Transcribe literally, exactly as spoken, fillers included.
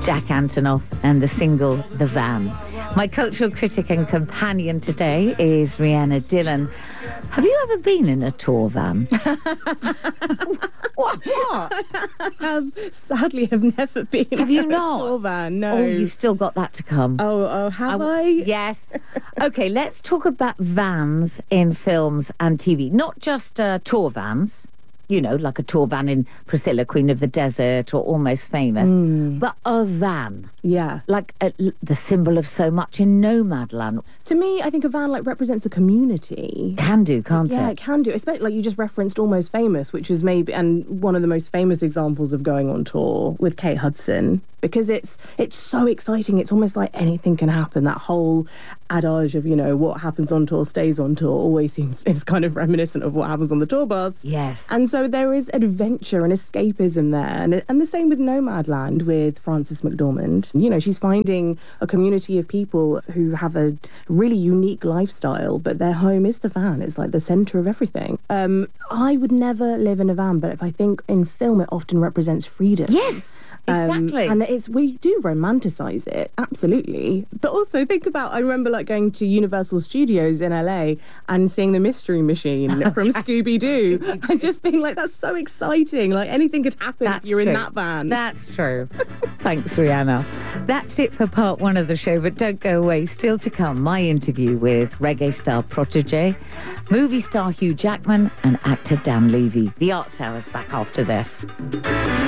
Jack Antonoff and the single The Van. My cultural critic and companion today is Rhianna Dillon. Have you ever been in a tour van? What? What? I have sadly have never been. Have you in not? A tour van, no. Oh, you've still got that to come. Oh, oh, have I? Yes. Okay, let's talk about vans in films and T V. Not just uh, tour vans, you know, like a tour van in Priscilla, Queen of the Desert or Almost Famous, Mm. but a van. Yeah. Like uh, the symbol of so much in Nomadland. To me, I think a van like represents a community. Can do, can't Yeah, it? it can do. Especially like you just referenced Almost Famous, which was maybe and one of the most famous examples of going on tour with Kate Hudson, because it's it's so exciting. It's almost like anything can happen. That whole adage of, you know, what happens on tour stays on tour always seems is kind of reminiscent of what happens on the tour bus. Yes. And so there is adventure and escapism there. And, and the same with Nomadland with Frances McDormand. You know, she's finding a community of people who have a really unique lifestyle, but their home is the van. It's like the centre of everything. Um, I would never live in a van, but if I think in film, it often represents freedom. Yes, exactly. Um, and it's we do romanticize it, absolutely. But also think about, I remember like going to Universal Studios in L A and seeing the Mystery Machine from Scooby-Doo and just being like, that's so exciting. Like anything could happen That's if you're true. in that van. That's true. Thanks, Rhianna. That's it for part one of the show, but don't go away. Still to come, my interview with reggae star Protégé, movie star Hugh Jackman and actor Dan Levy. The Arts Hour's back after this.